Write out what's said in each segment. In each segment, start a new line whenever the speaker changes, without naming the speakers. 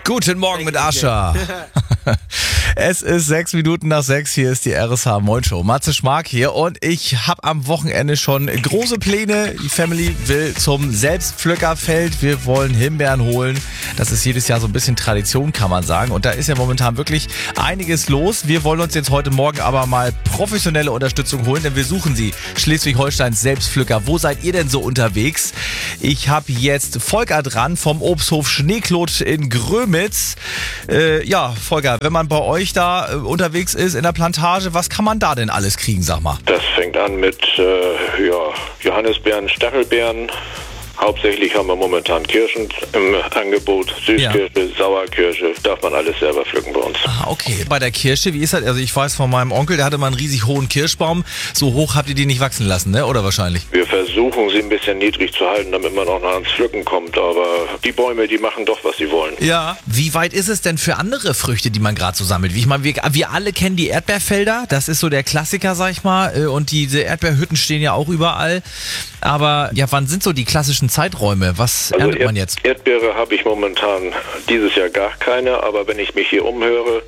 Guten Morgen mit Ascha. Es ist 6 Minuten nach 6. Hier ist die RSH Moin Show. Matze Schmark hier und ich habe am Wochenende schon große Pläne. Die Family will zum Selbstpflückerfeld. Wir wollen Himbeeren holen. Das ist jedes Jahr so ein bisschen Tradition, kann man sagen. Und da ist ja momentan wirklich einiges los. Wir wollen uns jetzt heute Morgen aber mal professionelle Unterstützung holen, denn wir suchen sie. Schleswig-Holsteins Selbstpflücker. Wo seid ihr denn so unterwegs? Ich habe jetzt Volker dran vom Obsthof Schneeklot in Grömitz. Ja, Volker, wenn man bei euch da unterwegs ist in der Plantage, was kann man da denn alles kriegen, sag mal?
Das fängt an mit Johannisbeeren, Stachelbeeren. Hauptsächlich haben wir momentan Kirschen im Angebot. Süßkirsche, Sauerkirsche, darf man alles selber pflücken bei uns.
Ah, okay. Bei der Kirsche, wie ist das? Also ich weiß von meinem Onkel, der hatte mal einen riesig hohen Kirschbaum. So hoch habt ihr die nicht wachsen lassen, ne? Oder wahrscheinlich?
Wir versuchen sie ein bisschen niedrig zu halten, damit man auch noch ans Pflücken kommt. Aber die Bäume, die machen doch, was sie wollen.
Ja. Wie weit ist es denn für andere Früchte, die man gerade so sammelt? Ich meine, wir alle kennen die Erdbeerfelder. Das ist so der Klassiker, sag ich mal. Und diese Erdbeerhütten stehen ja auch überall. Aber ja, wann sind so die klassischen Zeiträume? Was erntet man jetzt?
Erdbeere habe ich momentan dieses Jahr gar keine, aber wenn ich mich hier umhöre,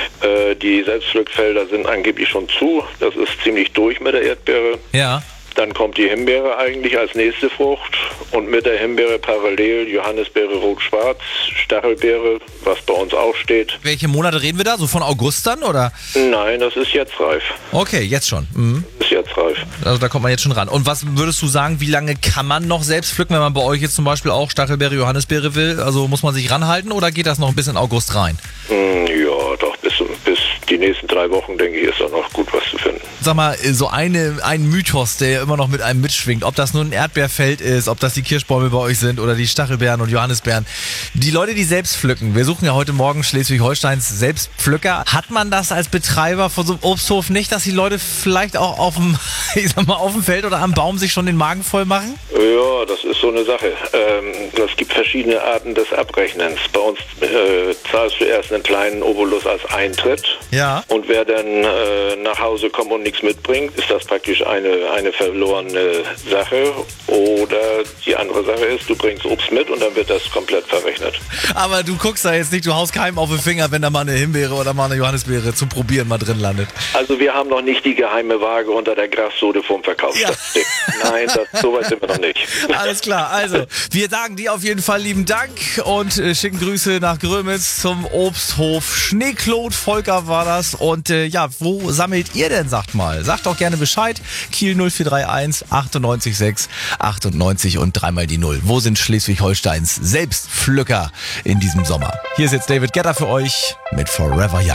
die Selbstpflückfelder sind angeblich schon zu. Das ist ziemlich durch mit der Erdbeere.
Ja.
Dann kommt die Himbeere eigentlich als nächste Frucht und mit der Himbeere parallel Johannisbeere rot-schwarz, Stachelbeere, was bei uns auch steht.
Welche Monate reden wir da? So von August dann, oder?
Nein, das ist jetzt reif.
Okay, jetzt schon. Mhm.
Das ist jetzt reif.
Also da kommt man jetzt schon ran. Und was würdest du sagen, wie lange kann man noch selbst pflücken, wenn man bei euch jetzt zum Beispiel auch Stachelbeere, Johannisbeere will? Also muss man sich ranhalten oder geht das noch bis in August rein?
Ja, doch, bis die nächsten 3 Wochen, denke ich, ist auch noch gut was zu finden.
Sag mal, so ein Mythos, der immer noch mit einem mitschwingt, ob das nun ein Erdbeerfeld ist, ob das die Kirschbäume bei euch sind oder die Stachelbeeren und Johannisbeeren. Die Leute, die selbst pflücken, wir suchen ja heute Morgen Schleswig-Holsteins Selbstpflücker. Hat man das als Betreiber von so einem Obsthof nicht, dass die Leute vielleicht auch auf dem Feld oder am Baum sich schon den Magen voll machen?
Ja, das ist so eine Sache. Es gibt verschiedene Arten des Abrechnens. Bei uns zahlst du erst einen kleinen Obolus als Eintritt.
Ja.
Und wer dann nach Hause kommt und nichts mitbringt, ist das praktisch eine verlorene Sache. Oder die andere Sache ist, du bringst Obst mit und dann wird das komplett verrechnet.
Aber du guckst da jetzt nicht, du haust keinem auf den Finger, wenn da mal eine Himbeere oder mal eine Johannisbeere zum Probieren mal drin landet.
Also wir haben noch nicht die geheime Waage unter der Grassohle vom Verkauf.
Ja.
Nein, so weit sind wir noch nicht.
Alles klar, also wir sagen dir auf jeden Fall lieben Dank und schicken Grüße nach Grömitz zum Obsthof Schneeklot. Volker war das und ja, wo sammelt ihr denn, sagt mal? Sagt doch gerne Bescheid. Kiel 0431 98 6 98 und 3 die 0. Wo sind Schleswig-Holsteins Selbstpflücker in diesem Sommer? Hier ist jetzt David Guetta für euch mit Forever Young.